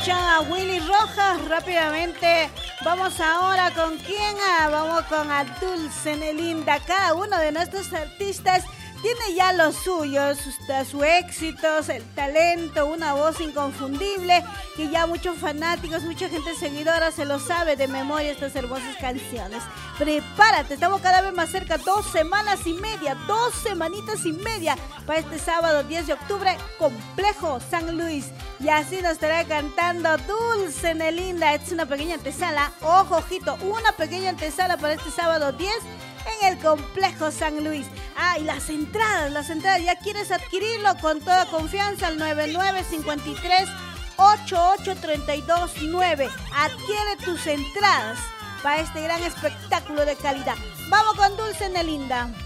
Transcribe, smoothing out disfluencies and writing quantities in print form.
escuchan a Willy Rojas. Rápidamente, vamos ahora con quién. Vamos con a Dulce Nelinda. Cada uno de nuestros artistas tiene ya lo suyo, sus éxitos, el talento, una voz inconfundible, que ya muchos fanáticos, mucha gente seguidora se lo sabe de memoria estas hermosas canciones. Prepárate, estamos cada vez más cerca, 2 semanitas y media, para este sábado 10 de octubre, Complejo San Luis. Y así nos estará cantando Dulce Nelinda. Es una pequeña antesala, ojo, ojito, una pequeña antesala para este sábado 10 en el Complejo San Luis. Y las entradas, ya quieres adquirirlo con toda confianza al 9953-88329. Adquiere tus entradas para este gran espectáculo de calidad. Vamos con Dulce Nelinda.